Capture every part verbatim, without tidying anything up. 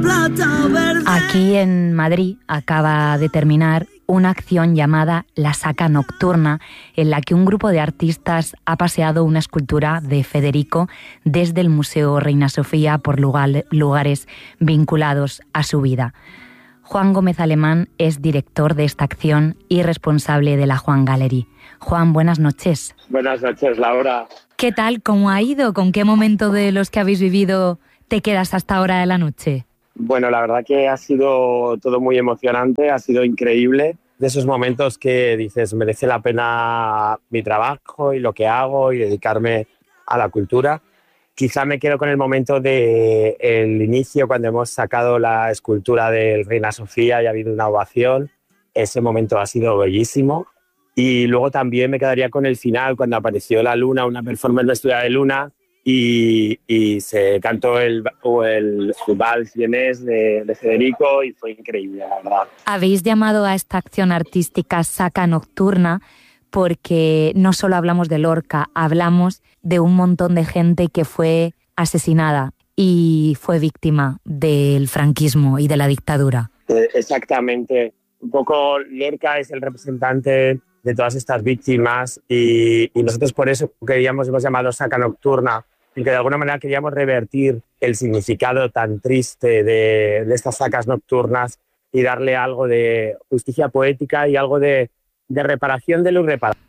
Aquí en Madrid acaba de terminar una acción llamada La Saca Nocturna, en la que un grupo de artistas ha paseado una escultura de Federico desde el Museo Reina Sofía por lugar, lugares vinculados a su vida. Juan Gómez Alemán es director de esta acción y responsable de la Juan Gallery. Juan, buenas noches. Buenas noches, Laura. ¿Qué tal? ¿Cómo ha ido? ¿Con qué momento de los que habéis vivido te quedas hasta ahora de la noche? Bueno, la verdad que ha sido todo muy emocionante, ha sido increíble. De esos momentos que dices, merece la pena mi trabajo y lo que hago y dedicarme a la cultura. Quizá me quedo con el momento del inicio, cuando hemos sacado la escultura del Reina Sofía y ha habido una ovación. Ese momento ha sido bellísimo. Y luego también me quedaría con el final, cuando apareció la luna, una performance nuestra de luna, y, y se cantó el, el, el vals vienés de, de Federico y fue increíble, la verdad. Habéis llamado a esta acción artística Saca Nocturna porque no solo hablamos de Lorca, hablamos de un montón de gente que fue asesinada y fue víctima del franquismo y de la dictadura. Eh, exactamente. Un poco Lorca es el representante de todas estas víctimas y, y nosotros por eso queríamos, hemos llamado Saca Nocturna, y que de alguna manera queríamos revertir el significado tan triste de, de estas sacas nocturnas y darle algo de justicia poética y algo de, de reparación de lo irreparable.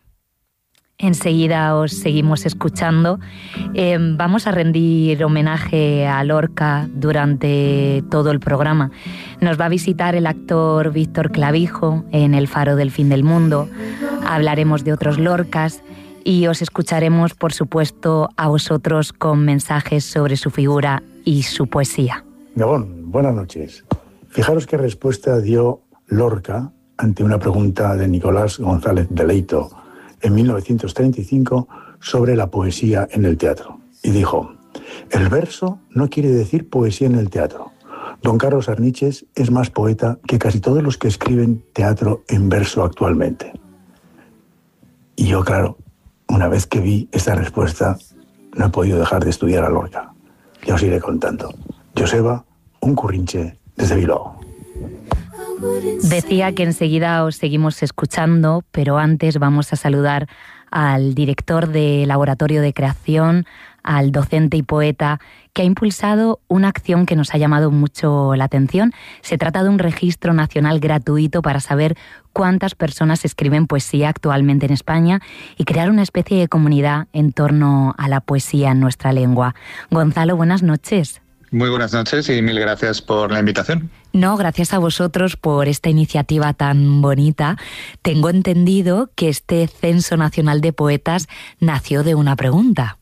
Enseguida os seguimos escuchando. Eh, vamos a rendir homenaje a Lorca durante todo el programa. Nos va a visitar el actor Víctor Clavijo en El Faro del Fin del Mundo. Hablaremos de otros Lorcas y os escucharemos, por supuesto, a vosotros con mensajes sobre su figura y su poesía. Gabón, buenas noches. Fijaros qué respuesta dio Lorca ante una pregunta de Nicolás González de Leito en mil novecientos treinta y cinco sobre la poesía en el teatro. Y dijo: el verso no quiere decir poesía en el teatro. Don Carlos Arniches es más poeta que casi todos los que escriben teatro en verso actualmente. Y yo, claro, una vez que vi esta respuesta, no he podido dejar de estudiar a Lorca. Ya os iré contando. Joseba, un currinche desde Bilbao. Decía que enseguida os seguimos escuchando, pero antes vamos a saludar al director de Laboratorio de Creación, al docente y poeta, que ha impulsado una acción que nos ha llamado mucho la atención. Se trata de un registro nacional gratuito para saber cuántas personas escriben poesía actualmente en España y crear una especie de comunidad en torno a la poesía en nuestra lengua. Gonzalo, buenas noches. Muy buenas noches y mil gracias por la invitación. No, gracias a vosotros por esta iniciativa tan bonita. Tengo entendido que este Censo Nacional de Poetas nació de una pregunta.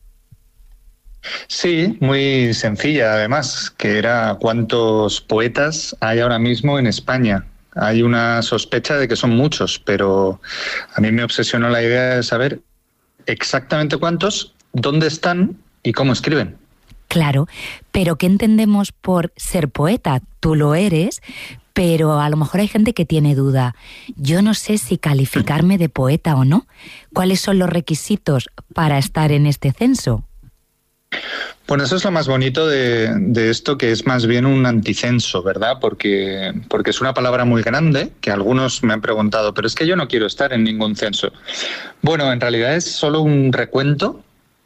Sí, muy sencilla además, que era ¿cuántos poetas hay ahora mismo en España? Hay una sospecha de que son muchos, pero a mí me obsesionó la idea de saber exactamente cuántos, dónde están y cómo escriben. Claro, pero ¿qué entendemos por ser poeta? Tú lo eres, pero a lo mejor hay gente que tiene duda. Yo no sé si calificarme de poeta o no. ¿Cuáles son los requisitos para estar en este censo? Bueno, eso es lo más bonito de, de esto, que es más bien un anticenso, ¿verdad? Porque, porque es una palabra muy grande, que algunos me han preguntado, pero es que yo no quiero estar en ningún censo. Bueno, en realidad es solo un recuento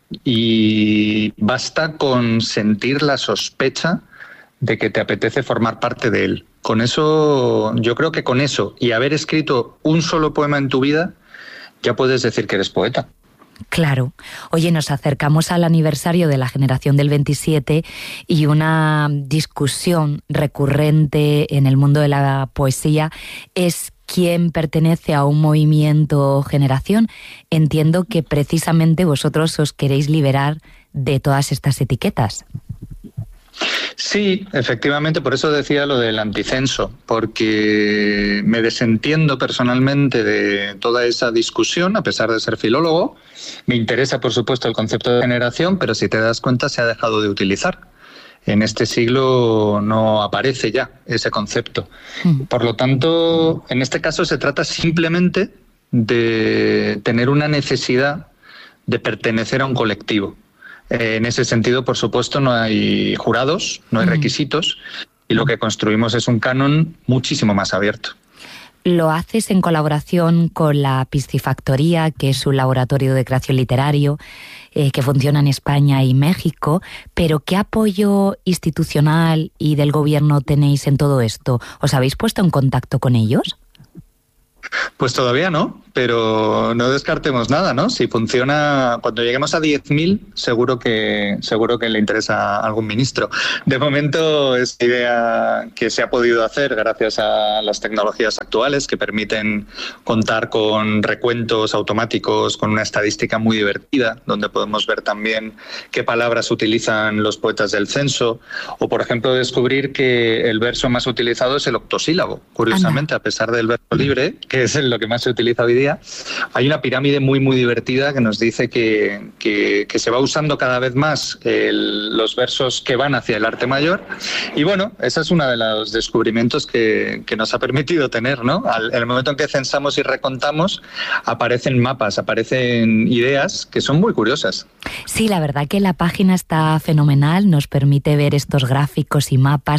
y basta con sentir la sospecha de que te apetece formar parte de él. Con eso, yo creo que con eso y haber escrito un solo poema en tu vida, ya puedes decir que eres poeta. Claro. Oye, nos acercamos al aniversario de la generación del veintisiete y una discusión recurrente en el mundo de la poesía es quién pertenece a un movimiento o generación. Entiendo que precisamente vosotros os queréis liberar de todas estas etiquetas. Sí, efectivamente, por eso decía lo del anticenso, porque me desentiendo personalmente de toda esa discusión, a pesar de ser filólogo. Me interesa, por supuesto, el concepto de generación, pero si te das cuenta se ha dejado de utilizar. En este siglo no aparece ya ese concepto. Por lo tanto, en este caso se trata simplemente de tener una necesidad de pertenecer a un colectivo. En ese sentido, por supuesto, no hay jurados, no hay requisitos, y lo que construimos es un canon muchísimo más abierto. Lo haces en colaboración con la Piscifactoría, que es un laboratorio de creación literario eh, que funciona en España y México, pero ¿qué apoyo institucional y del gobierno tenéis en todo esto? ¿Os habéis puesto en contacto con ellos? Pues todavía no, pero no descartemos nada, ¿no? Si funciona, cuando lleguemos a diez mil, seguro que seguro que le interesa a algún ministro. De momento es idea que se ha podido hacer gracias a las tecnologías actuales que permiten contar con recuentos automáticos, con una estadística muy divertida, donde podemos ver también qué palabras utilizan los poetas del censo, o por ejemplo descubrir que el verso más utilizado es el octosílabo. Curiosamente, Ana, a pesar del verso libre, que es lo que más se utiliza hoy día, hay una pirámide muy muy divertida que nos dice que, que, que se va usando cada vez más el, los versos que van hacia el arte mayor, y bueno, ese es uno de los descubrimientos que, que nos ha permitido tener, ¿no? Al, en el momento en que censamos y recontamos, aparecen mapas, aparecen ideas que son muy curiosas. Sí, la verdad que la página está fenomenal, nos permite ver estos gráficos y mapas